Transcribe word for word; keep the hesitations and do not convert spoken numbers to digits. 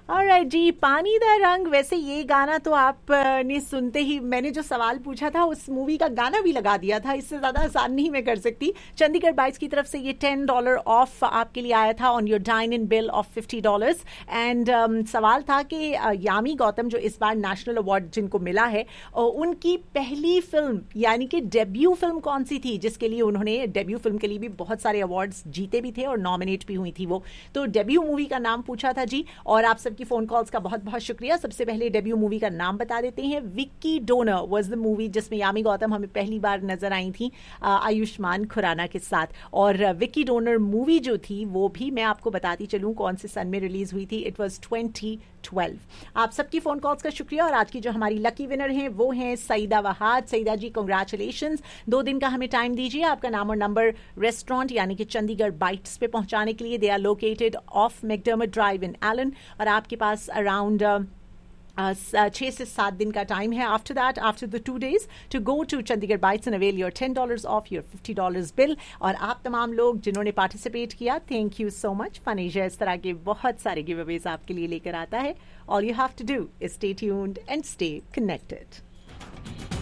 Alright जी, पानी दा रंग। वैसे ये गाना तो आपने सुनते ही मैंने जो सवाल पूछा था उस मूवी का गाना भी लगा दिया था, इससे ज़्यादा आसान नहीं मैं कर सकती। चंडीगढ़ बाइट्स की तरफ से ये टेन डॉलर ऑफ आपके लिए आया था on your dine in bill of fifty dollars. And सवाल था कि uh, यामी गौतम जो इस बार नेशनल अवार्ड जिनको मिला है, uh, उनकी पहली फिल्म यानी कि डेब्यू फिल्म कौन सी थी जिसके लिए उन्होंने, डेब्यू फिल्म के लिए भी बहुत सारे अवार्ड्स जीते भी थे और नॉमिनेट भी हुई थी वो। तो डेब्यू मूवी का नाम पूछा था जी, और आप सब की फोन कॉल्स का बहुत बहुत शुक्रिया। सबसे पहले डेब्यू मूवी का नाम बता देते हैं। Vicky donor was the movie जिसमें यामी गौतम हमें पहली बार नजर आई थी आयुष्मान खुराना के साथ। और विक्की डोनर मूवी जो थी वो भी मैं आपको बताती चलूं कौन से सन में रिलीज हुई थी। It was twenty twelve. आप सबकी फोन कॉल्स का शुक्रिया। और आज की जो हमारी लकी विनर हैं वो हैं सईदा वहाद। सईदा जी कंग्रेचुलेशंस, दो दिन का हमें टाइम दीजिए। आपका नाम और नंबर रेस्टोरेंट यानी कि चंडीगढ़ बाइट्स पे पहुंचाने के लिए। They are located of McDermott drive in Elon, और आपके पास अराउंड छः से सात दिन का टाइम है after that, after the two days to go to Chandigarh bytes and avail your ten dollars of your fifty dollars bill. और आप तमाम लोग जिन्होंने पार्टिसिपेट किया, थैंक यू सो मच। फनेजा इस तरह के बहुत सारे गिव अवेज आपके लिए लेकर आता है। All you have to do is stay tuned and stay connected.